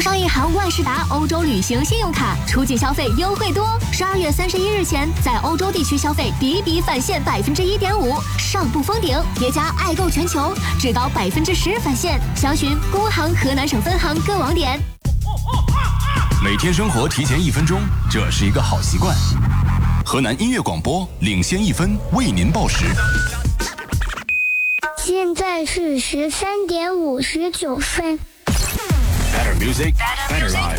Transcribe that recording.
商银行万事达欧洲旅行信用卡，出境消费优惠多，12月31日前在欧洲地区消费比比返现1.5%，上不封顶，叠加爱购全球，至高10%返现。详询工行河南省分行各网点。 每天生活提前1分钟，这是一个好习惯。河南音乐广播领先1分，为您报时。 现在是13点59分。 Better music, better life.